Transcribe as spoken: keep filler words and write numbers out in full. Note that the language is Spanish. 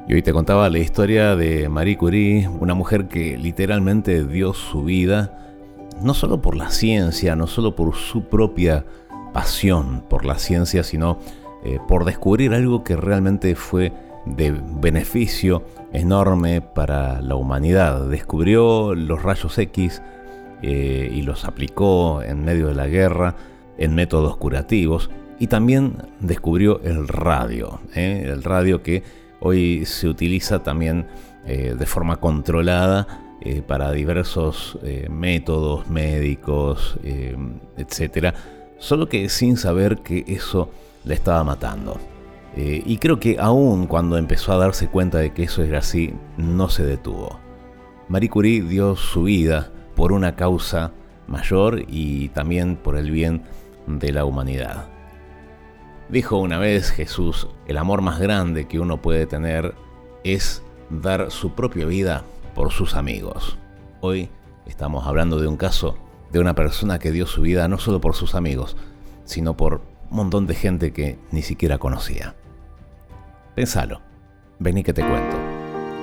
Y hoy te contaba la historia de Marie Curie, una mujer que literalmente dio su vida, no solo por la ciencia, no solo por su propia pasión por la ciencia, sino eh, por descubrir algo que realmente fue de beneficio enorme para la humanidad. Descubrió los rayos X eh, y los aplicó en medio de la guerra en métodos curativos, y también descubrió el radio, ¿eh? el radio que hoy se utiliza también eh, de forma controlada eh, para diversos eh, métodos médicos, eh, etcétera, solo que sin saber que eso le estaba matando. Eh, y creo que aún cuando empezó a darse cuenta de que eso era así, no se detuvo. Marie Curie dio su vida por una causa mayor y también por el bien de la humanidad. Dijo una vez Jesús: el amor más grande que uno puede tener es dar su propia vida por sus amigos. Hoy estamos hablando de un caso de una persona que dio su vida no solo por sus amigos, sino por un montón de gente que ni siquiera conocía. Pensalo, vení que te cuento.